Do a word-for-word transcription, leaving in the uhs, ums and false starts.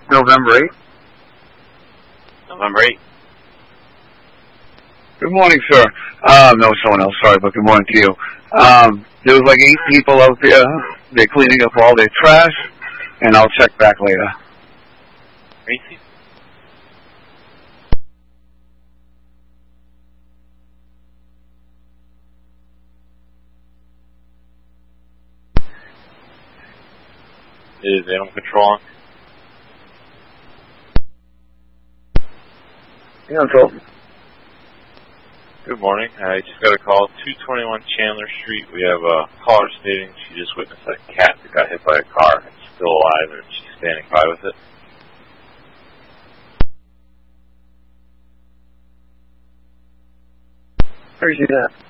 November eighth. November eighth. Good morning, sir. Um, no, someone else, sorry, but good morning to you. Um, there was like eight people out there. They're cleaning up all their trash, and I'll check back later. Tracy? Is animal control on? Yeah, so. Good morning. I just got a call. two twenty-one Chandler Street. We have a caller stating she just witnessed a cat that got hit by a car. It's still alive and she's standing by with it. Where's she at?